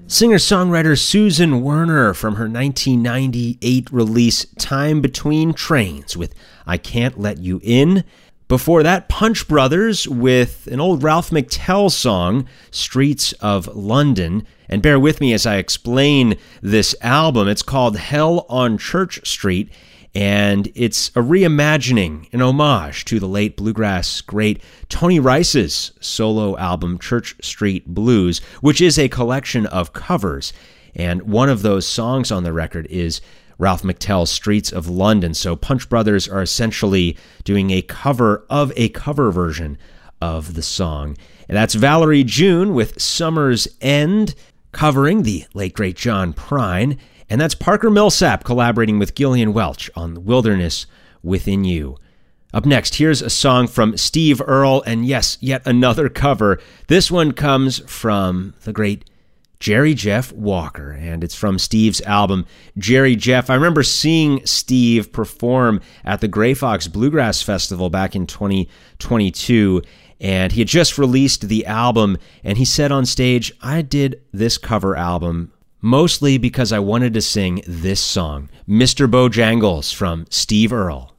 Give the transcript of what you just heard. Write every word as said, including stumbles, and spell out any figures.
Singer-songwriter Susan Werner from her nineteen ninety-eight release Time Between Trains with I Can't Let You In. Before that, Punch Brothers with an old Ralph McTell song, Streets of London. And bear with me as I explain this album. It's called Hell on Church Street, and it's a reimagining, an homage to the late bluegrass great Tony Rice's solo album, Church Street Blues, which is a collection of covers. And one of those songs on the record is Ralph McTell's Streets of London. So Punch Brothers are essentially doing a cover of a cover version of the song. And that's Valerie June with Summer's End, covering the late great John Prine. And that's Parker Millsap collaborating with Gillian Welch on Wilderness Within You. Up next, here's a song from Steve Earle, and yes, yet another cover. This one comes from the great Jerry Jeff Walker, and it's from Steve's album, Jerry Jeff. I remember seeing Steve perform at the Gray Fox Bluegrass Festival back in twenty twenty-two, and he had just released the album, and he said on stage, I did this cover album mostly because I wanted to sing this song, Mister Bojangles from Steve Earle.